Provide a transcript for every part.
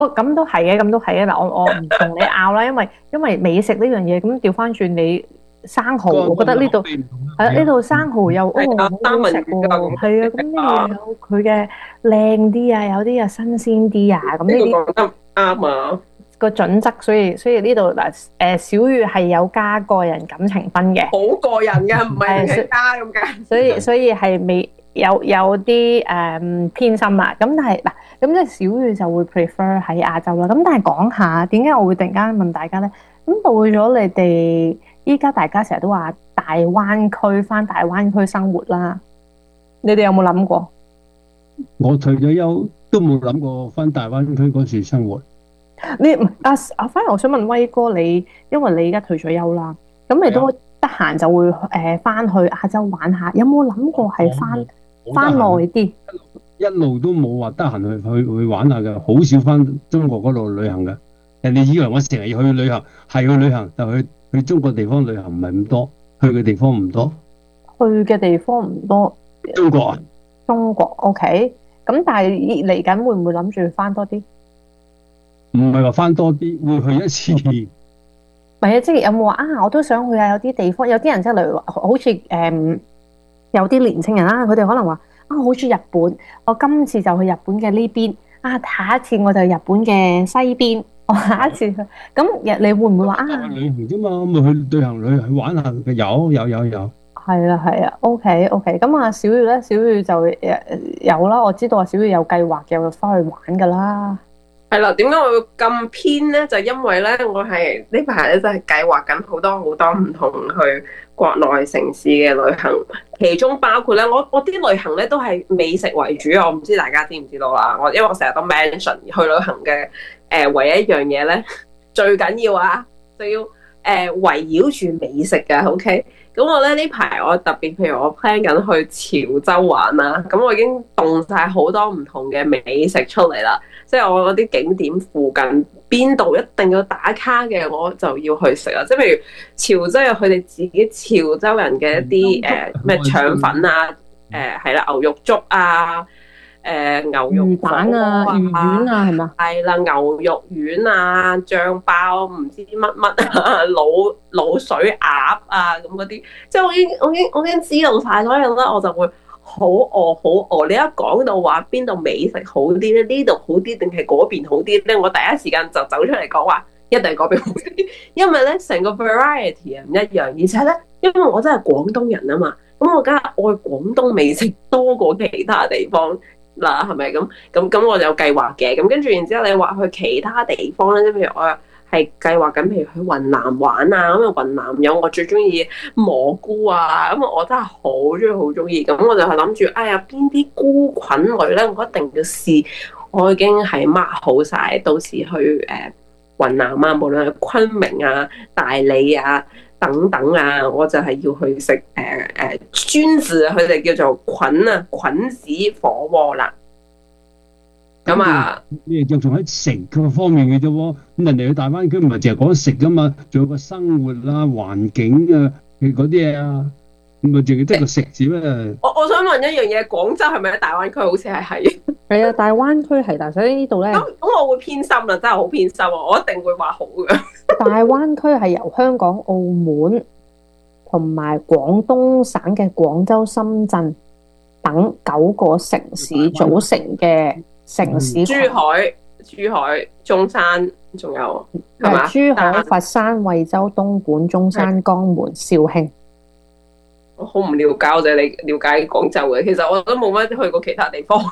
咁都係嘅，咁都係嘅。嗱，我唔同你拗啦，因為美食呢樣嘢，咁調翻轉你生蠔，我覺得呢度係啊，呢度生蠔又係啊， 好好食三文魚啊喎， 咁係啊，咁呢又啊， 有佢嘅靚啲啊，有啲又新鮮啲啊，咁呢個呢啲講得啱啊！ 個準則，所以呢度嗱小雨係有加個人感情分嘅， 好過癮㗎，唔係淨係係加咁解。 所以係未有啲偏心啦。咁但係嗱，咁即係小雨就會 prefer 喺亞洲啦。咁但係講下點解我會突然間問大家咧？咁到咗你哋依家大家成日都話大灣區返大灣區生活啦，你哋有冇諗過？ 我退咗休都冇諗過翻大灣區嗰時生活。 你反而我想問威哥你，因為你而家退咗休啦，咁你係啊， 都得閒就會翻去亞洲玩下，有冇諗過係翻耐好得閒啊， 啲？ 一路都冇話得閒去玩下嘅，好少翻中國嗰度旅行嘅。人哋以為我成日要去旅行，係去旅行，就去中國地方旅行唔係咁多，去嘅地方唔多。 去嘅地方唔多， 中國啊， 中國 OK，咁但係嚟緊會唔會諗住翻多啲？ 唔係話翻多啲，會去一次。 唔係啊，即係有冇話啊？我都想去啊！有啲地方，有啲人即係例如話，好似有啲年青人啦，佢哋可能話啊，好中意日本，我今次就去日本嘅呢邊啊，下一次我就去日本嘅西邊，我下一次去，咁你會唔會話啊？ 去旅行啫嘛，咪去旅行去玩下嘅，有。 係啊係啊，OK OK，咁啊小月咧，小月就有啦，我知道啊，小月有計劃嘅，會翻去玩噶啦。 係啦，點解我會咁偏咧？就因為咧，我係呢排咧真係計劃緊好多好多唔同去國內城市嘅旅行，其中包括咧，我啲旅行咧都係美食為主，我唔知大家知唔知道啦。因為我成日都 mention 去旅行嘅唯一一樣嘢咧，最緊要啊，就要圍繞住美食㗎，OK？咁我咧呢排我特別，譬如我 plan 緊去潮州玩啦，咁我已經動晒好多唔同嘅美食出嚟啦。即係我嗰啲景點附近邊度一定要打卡嘅，我就要去食啦。即係譬如潮州有佢哋自己潮州人嘅一啲咩腸粉啊，係啦牛肉粥啊，牛肉魚蛋啊、魚丸啊，係嘛？ 係啦牛肉丸啊、醬爆唔知乜乜啊、滷水鴨啊咁嗰啲，即係我已經知道晒所有啦，我就會。好餓，好餓！你一講到話邊度美食好啲咧，呢度好啲定係嗰邊好啲咧？我第一時間就走出嚟講話，一定係嗰邊好啲，因為咧成個 variety 唔一樣，而且咧，因為我真係廣東人啊嘛，咁我梗係愛廣東美食多過其他地方啦，係咪咁我就有計劃嘅，咁跟住然之後你話去其他地方咧，即譬如我。係計劃緊，譬如去雲南玩啊，咁啊雲南有我最中意蘑菇啊，咁我真係好中意，咁我就係諗住，哎呀邊啲菇菌類咧，我一定要試，我已經係 mark 好晒，到時去雲南啊，無論係昆明啊、大理啊等等啊，我就係要去食專治佢哋叫做菌子火鍋啦。咁啊， 你哋着重喺食嗰方面嘅啫喎。咁人哋去大灣區唔係淨係講食噶嘛，仲有個生活啊、環境啊嘅嗰啲嘢啊，唔係淨係得個食字咩？ 我想問一樣嘢，廣州係咪喺大灣區？好似係。 係啊，大灣區係，但所以呢度咧， 咁我會偏心啦，真係好偏心啊！我一定會話好嘅。 大灣區係由香港、澳門同埋廣東省嘅廣州、深圳等9個城市組成嘅城市群。 珠海、中山，仲有係嘛？ 珠海、佛山、惠州、東莞、中山、江門、肇慶。 我好唔了解，我就係你了解廣州嘅。其實我都冇乜去過其他地方。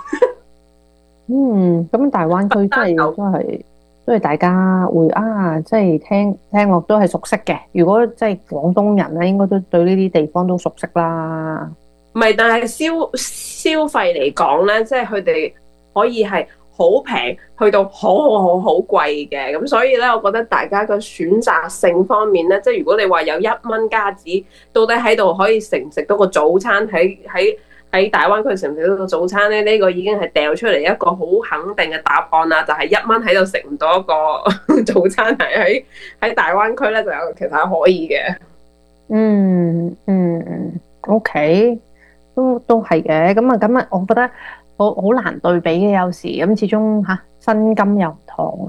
咁大灣區都係大家會啊，即係聽落都係熟悉嘅。如果即係廣東人咧，應該都對呢啲地方都熟悉啦。 唔係，但係消費嚟講咧，即係佢哋可以係好平，去到好貴嘅。咁所以咧，我覺得大家個選擇性方面咧，即係如果你話有1蚊加紙，到底喺度可以食唔食到個早餐？喺大灣區食唔食到個早餐咧？呢個已經係掉出嚟一個好肯定嘅答案啦，就係1蚊喺度食唔到一個早餐，係喺大灣區咧就有其他可以嘅。 OK，都係嘅。咁啊，我覺得好難對比嘅，有時咁始終嚇薪金又唔同。